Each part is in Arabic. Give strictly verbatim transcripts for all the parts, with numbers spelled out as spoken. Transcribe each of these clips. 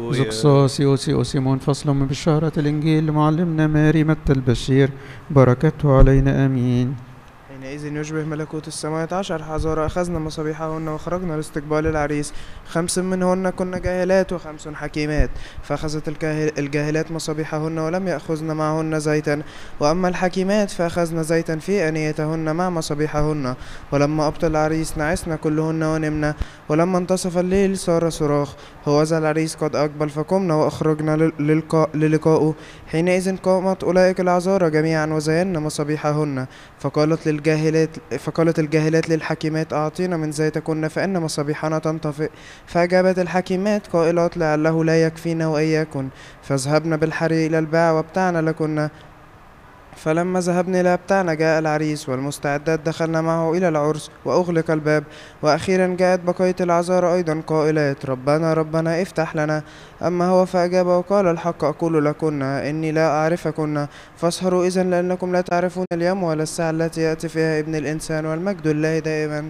زقصاص يوسي أوسيمون فصل من بشارة الإنجيل لمعلمنا ماري متى البشير بركته علينا آمين. حينئذ يشبه ملكوت السماوات عشر حجارة أخذنا مصابيحهن وخرجنا لاستقبال العريس. خمس منهن كن جاهلات وخمس حكيمات. فأخذت الجاهلات مصابيحهن ولم يأخذن معهن زيتا، وأما الحكيمات فأخذن زيتا في آنيتهن مع مصابيحهن. ولما أبطل العريس نعسنا كلهن ونمنا. ولما انتصف الليل صار صراخ هوذا العريس قد أقبل، فقمنا وأخرجنا للقائه. حينئذ قامت أولئك العذارى جميعا وزينا مصابيحهن. فقالت للجاهلات فقالت الجاهلات للحكيمات أعطينا من زيتكن فإن مصابيحنا تنطفئ. فأجابت الحكيمات قائلات لعله لا يكفينا وإياكن، فاذهبن بالحري إلى الباع وابتعنا لكن. فلما ذهبنا إلى بتاعنا جاء العريس والمستعدات دخلنا معه إلى العرس وأغلق الباب. وأخيرا جاءت بقية العذارى أيضا قائلات ربنا ربنا افتح لنا. أما هو فأجاب وقال الحق أقول لكن إني لا أعرفكن، فاسهروا إذن لأنكم لا تعرفون اليوم ولا الساعة التي يأتي فيها ابن الإنسان، والمجد لله دائما.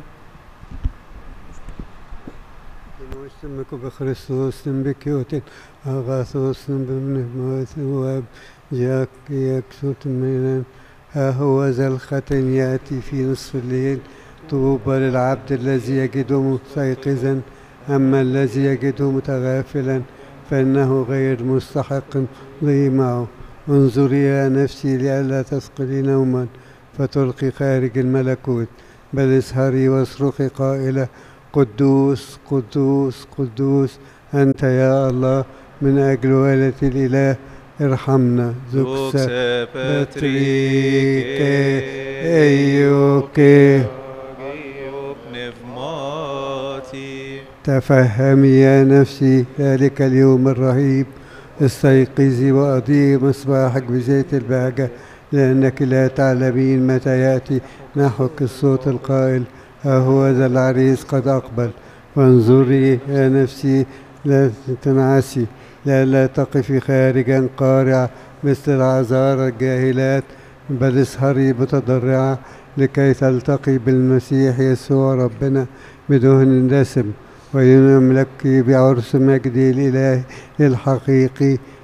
بخريستوس بكيوتين أغاثوس بابن موثواب جاك يكسوت ميلان. ها هو ذا الختن يأتي في نصف الليل. طوبى للعبد الذي يجده مستيقظا، أما الذي يجده متغافلا فإنه غير مستحق ضي معه. انظري يا نفسي لئلا تثقلي نوما فتلقي خارج الملكوت، بل اسهري واصرخي قائلة قدوس قدوس قدوس أنت يا الله من أجل والدة الإله ارحمنا. زوكس باتريك أيوكي تفهمي يا نفسي ذلك اليوم الرهيب. استيقظي وأضيء مصباحك بزيت البهجة، لأنك لا تعلمين متى يأتي نحوك الصوت القائل ها هو ذا العريس قد أقبل. وانظري يا نفسي لا تنعسي، لئلا تقفي خارجا قارعة مثل العذارى الجاهلات، بل اسهري متضرعة لكي تلتقي بالمسيح يسوع ربنا بدهن دسم، وينم لك بعرس مجد الإله الحقيقي